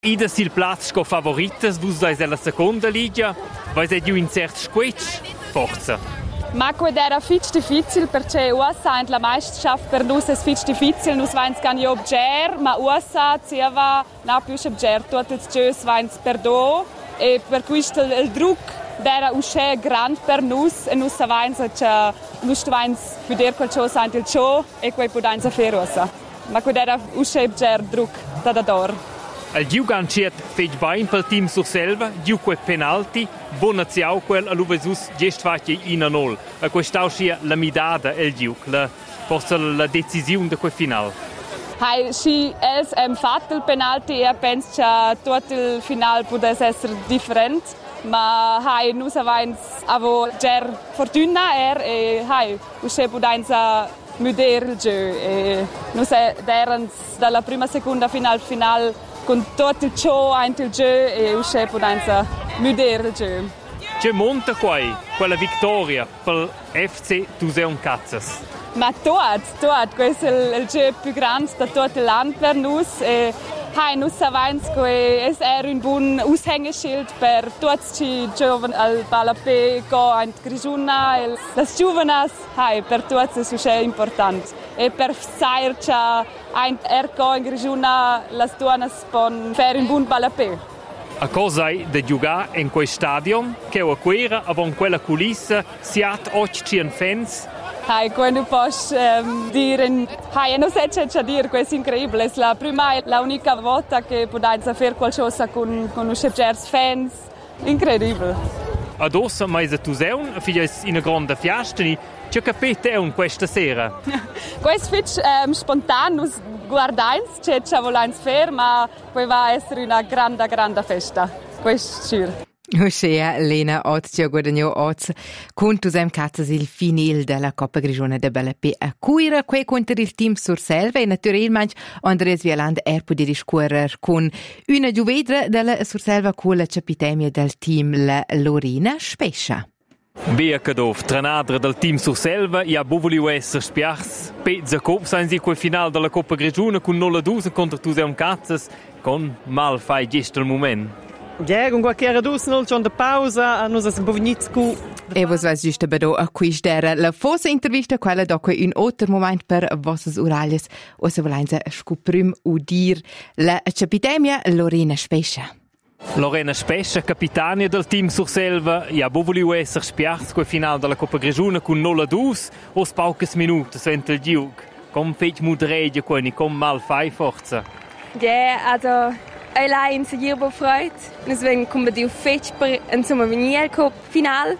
Ida sil plaz sco favoritas, vus dais la seconda liga, vais giu in cert squetsch, forza. Ma era fitch difficil perché USA in la Meisterschaft per nus es fitch difficil, nus vains gan jo obger, ma USA zieva na più obger, tuot ils gius vains perdo e per questo il druck era usce grand per nus e nus vains che nus vains poder qualcosa anche il show e quei podains a ferosa. Ma era usce obger druck da dor. Il giu ganciet fech bain pel team Surselva, giu quei penalti, bona ziau quel a luvesus gest facie 1-0. A quest'au sia la midada el giu, forse la decisione de quel final. Hai si els fatto il penalti e penso che tutto il final potesse essere differente, ma hai nus avains avo ger fortuna e hai usce podains mudere il gioco e nus erans dalla prima seconda final con tutto il show anche il gioco e usce podains mudere il gioco. C'è monta quella vittoria per FC Tuseum Cazzas. Ma tot, questo è il gioco più grande da tutto l'anno per nus e hai nus avains che è un buon aushängeschild per tutti i giovani al Balapé go an Grigiuna e las giovanas hai per tutti è importante e per sair cha ein go in Grigiuna las duanas pon fer un buon Balapé. A cosa è da giocare in quel stadio che a quera avon quella culissa siat 800 fans. Hai, quando posso dire, non so che dire, questo è incredibile, è la prima e l'unica volta che possiamo fare qualcosa con i Chefgers fans, incredibile. Adesso, ma è Tuseum, figlio in una grande fiesta, che capite è questa sera? Questo è spontaneo, guardiamo, che ci vogliamo fare, ma poi va a essere una grande festa, questo è sicuro. Ossia, Lena Ozio guadagnò Oz con Tuseum Cazzas il finale della Coppa Grigiona de Balapé a Cuira, qui contro il team Surselva e naturalmente Andres Vialand poter discorrere con una giuvedra della Surselva con la capitania del team, la Lorena Spescia. Bia Cadov, trenadra del team Surselva, ha voulu essere spiars. Pezza Cop, sainzi quel finale della Coppa Grigiona con 0-2 contro Tuseum Cazzas, con mal fai gesto il momento. Ja, con qualche era dusnol, schon de pausa, nos as bovnitsku. E vos vas giusto bedo a quistera la fossa intervista, quella dopo un altro moment per vossas oralias, o se volete scoprim udir la capitania Lorena Spescia. Lorena Spescia, capitania del team Surselva, ha voulu essere spiars quel finale della Coppa Grigiona con 0-2, o paucas minutos entre il giug. Com fech mudregia quani, com mal fai forza. Ja, also allein se hier befreut. Nus ven combatiu fetch per insomma venir al final.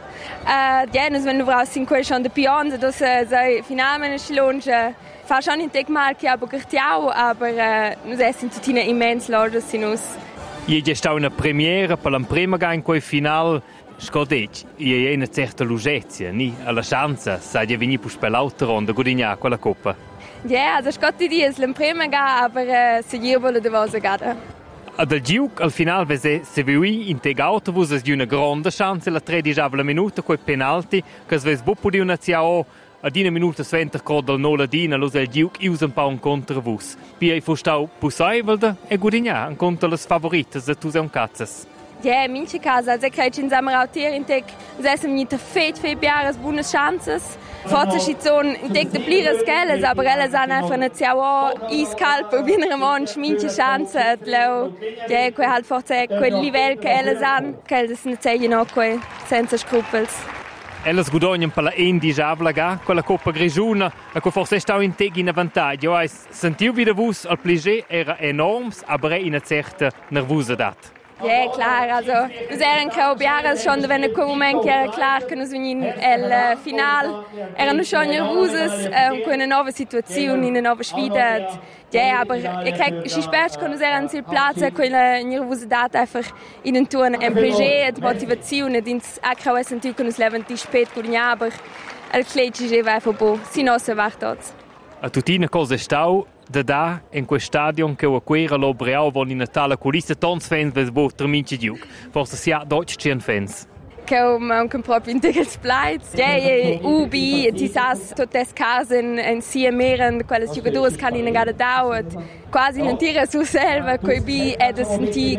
Ja, nus ven vraus in quel schon de pions, das sei finalmente schlonge. Fa schon in tec mal che aber gertiau, aber nus essen tutina immens laude sinus. Je gestau una premiera per la prima ga in quel final. Scodec, je una certa lugezia, ni alla chance, sa di venir pus per l'altra ronda gudigna quella coppa. Ja, also scotti di es la prima ga, aber se hier volle de vose gada. Ad al giuc, al final, se viui in teg autobus, es di una grande chance, la 13 minuta, quei penalti, che es ves buppo di una ciao, ad una minuta sventer cod al nola dina, los el giuc ius un pa un contravus. Pia i fustau possibile e gudigna, an contra las favoritas de Tuseum Cazzas. Ja, in minche casa, se crei in samer autier in teg, sesem nita fet biares buonas chances. Forse ci sono in teg de plires gelles, aber elles han einfach ne ciao iskal per vinere monch minche chance et leu. Ja, quei halt forse quel livel che elles han, che elles ne zeigno quei senza scrupels. Elles guadagnan per la indisabla ga, quella Coppa Grigiona, e che forse stau in teg in vantaggio. Jo, sentiu wieder vus, al pliger era enorms, aber in una certa nervosidad. Ja, klar, also nus eran creu biaras schon wenn quel moment era klar che nus venin el final erano schon nervoses con una nuova situazione, in una nuova sfida. Ja, aber ich krieg si spert con nus eran sil plaza quella nervosità einfach in un turn impliger et motivazione dins a creu sentiu che nus levant spät gurnia, aber el cleci je va fo si no se vartot. A tutina cosa stau da in quel stadio che a quera l'Obreau von in tale culissa tons fans ves bo terminci giug. Forse si ha 200 fans. Che un proprio integrals plaits. Ja, ubi, ti sas totes casen en sia meren, quelle giocadores can in gada dauet. Quasi non tira su selva, coi bi ed senti